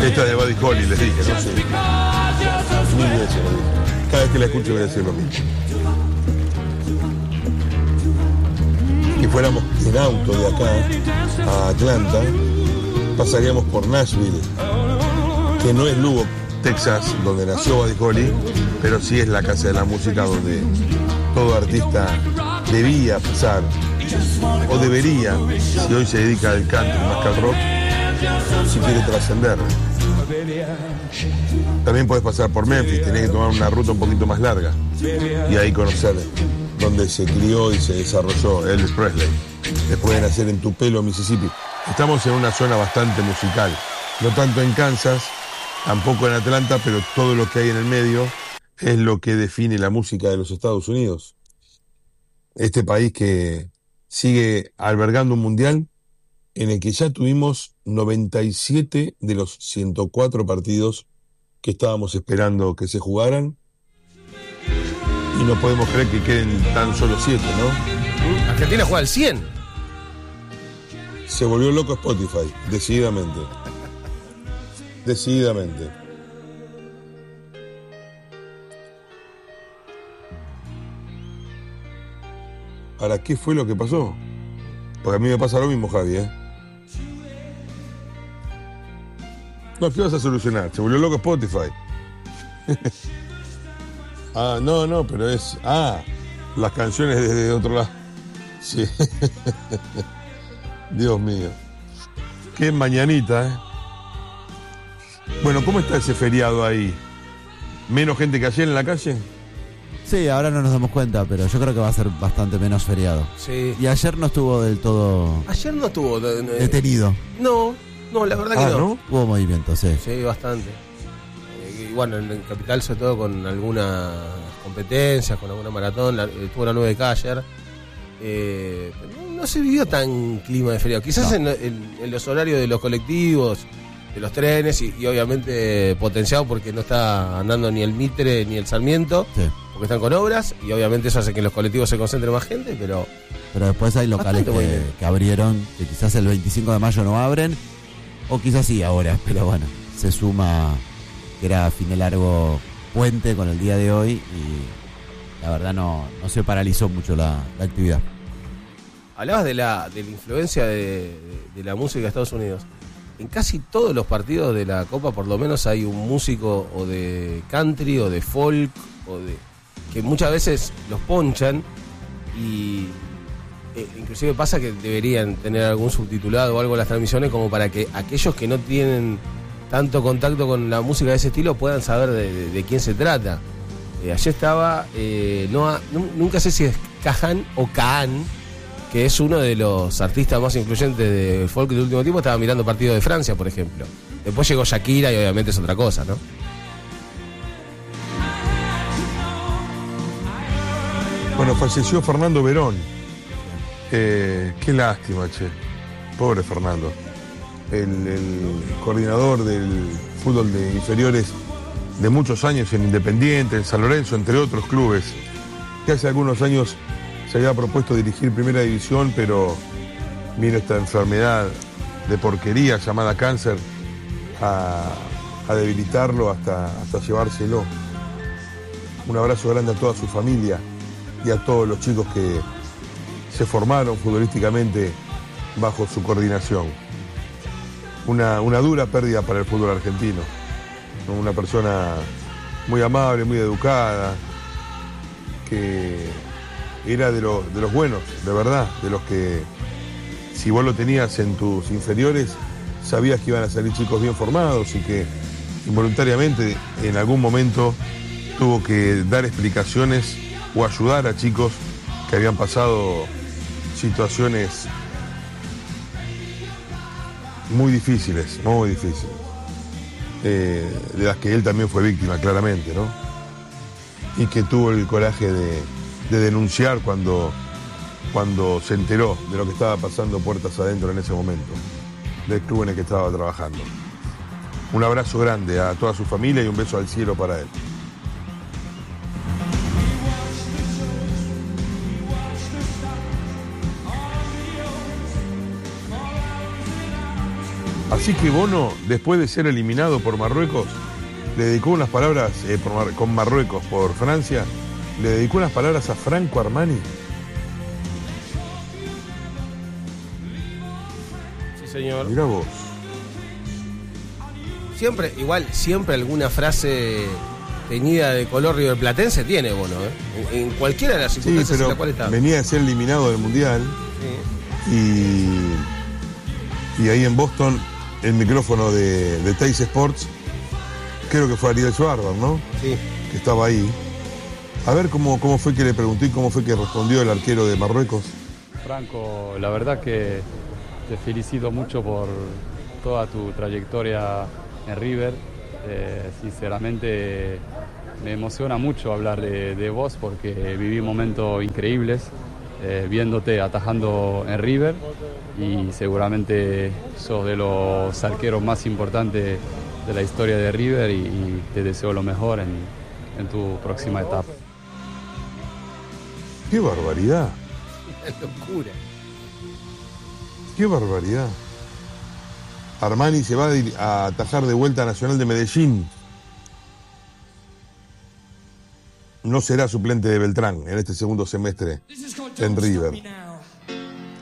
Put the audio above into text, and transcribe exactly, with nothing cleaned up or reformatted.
Esta de Buddy Holly, les dije, no sé. Mil veces lo dije. Cada vez que la escucho voy a decir lo mismo. Si fuéramos en auto de acá a Atlanta, pasaríamos por Nashville, que no es Lubbock, Texas, donde nació Buddy Holly, pero sí es la casa de la música donde todo artista debía pasar, o debería, si hoy se dedica al country más que al rock, si quiere trascender. También puedes pasar por Memphis, tenés que tomar una ruta un poquito más larga y ahí conocer donde se crió y se desarrolló Elvis Presley, después de nacer en Tupelo, Mississippi. Estamos en una zona bastante musical, no tanto en Kansas, tampoco en Atlanta, pero todo lo que hay en el medio es lo que define la música de los Estados Unidos. Este país que sigue albergando un mundial en el que ya tuvimos noventa y siete de los ciento cuatro partidos que estábamos esperando que se jugaran, y no podemos creer que queden tan solo siete, ¿no? Argentina juega al cien. Se volvió loco Spotify, decididamente. Decididamente. Ahora, ¿qué fue lo que pasó? Porque a mí me pasa lo mismo, Javi, ¿eh? No, ¿qué vas a solucionar? Se volvió loco Spotify. Ah, no, no, pero es... Ah, las canciones desde otro lado. Sí. Dios mío. Qué mañanita, ¿eh? Bueno, ¿cómo está ese feriado ahí? ¿Menos gente que ayer en la calle? Sí, ahora no nos damos cuenta, pero yo creo que va a ser bastante menos feriado. Sí. Y ayer no estuvo del todo Ayer no estuvo de- de- detenido. No, no, la verdad Ah, que no. ¿no? Hubo movimiento, sí. Sí, bastante. Eh, y bueno, en, en Capital, sobre todo con algunas competencias, con alguna maratón, la, estuvo la nueve K ayer. Eh, pero no, no se vivió tan clima de feriado. Quizás No. en, en- en los horarios de los colectivos, de los trenes, y, y obviamente potenciado porque no está andando ni el Mitre ni el Sarmiento, Sí. porque están con obras, y obviamente eso hace que en los colectivos se concentre más gente, pero Pero después hay locales Bastante que, movimiento. que abrieron, que quizás el veinticinco de mayo no abren, o quizás sí ahora, pero bueno, se suma que era fin de largo puente con el día de hoy y la verdad no, no se paralizó mucho la, la actividad. hablabas de la, de la influencia de, de- de la música de Estados Unidos. En casi todos los partidos de la Copa por lo menos hay un músico o de country o de folk o de que muchas veces los ponchan y eh, inclusive pasa que deberían tener algún subtitulado o algo en las transmisiones como para que aquellos que no tienen tanto contacto con la música de ese estilo puedan saber de, de- de quién se trata. Eh, ayer estaba, eh, Noah, nu- nunca sé si es Kahan o Kaan, que es uno de los artistas más influyentes del folk del último tiempo. Estaba mirando partidos de Francia, por ejemplo. Después llegó Shakira y obviamente es otra cosa, ¿no? Bueno, falleció Fernando Verón. Eh, qué lástima, che. Pobre Fernando. El, el coordinador del fútbol de inferiores de muchos años en Independiente, en San Lorenzo, entre otros clubes, que hace algunos años se había propuesto dirigir Primera División, pero vino esta enfermedad de porquería llamada cáncer a, a debilitarlo hasta, hasta llevárselo. Un abrazo grande a toda su familia y a todos los chicos que se formaron futbolísticamente bajo su coordinación. Una, una dura pérdida para el fútbol argentino. Una persona muy amable, muy educada, que era de, lo- de los buenos, de verdad, de los que si vos lo tenías en tus inferiores, sabías que iban a salir chicos bien formados y que involuntariamente en algún momento tuvo que dar explicaciones o ayudar a chicos que habían pasado situaciones muy difíciles, muy difíciles, eh, de las que él también fue víctima, claramente, ¿no? Y que tuvo el coraje de, de denunciar cuando, cuando se enteró de lo que estaba pasando puertas adentro en ese momento, del club en el que estaba trabajando. Un abrazo grande a toda su familia y un beso al cielo para él. Así que Bono, después de ser eliminado por Marruecos, le dedicó unas palabras, eh, por Mar- con Marruecos, por Francia, le dedicó unas palabras a Franco Armani. Sí, señor. Mirá vos. Siempre, igual, siempre alguna frase teñida de color riverplatense tiene Bono, ¿eh? En, en cualquiera de las Sí, circunstancias en pero la cual está. venía de ser eliminado del Mundial Sí. y, y ahí en Boston el micrófono de, de Teis Sports, creo que fue Ariel Schwarber, ¿no? Sí. Que estaba ahí. A ver cómo, cómo fue que le pregunté y cómo fue que respondió el arquero de Marruecos. Franco, la verdad que te felicito mucho por toda tu trayectoria en River. Eh, sinceramente me emociona mucho hablar de, de vos porque viví momentos increíbles eh, viéndote atajando en River y seguramente sos de los arqueros más importantes de la historia de River y, y te deseo lo mejor en, en tu próxima etapa. ¡Qué barbaridad! Una locura. ¡Qué barbaridad! Armani se va a atajar de vuelta a Nacional de Medellín. No será suplente de Beltrán en este segundo semestre en River.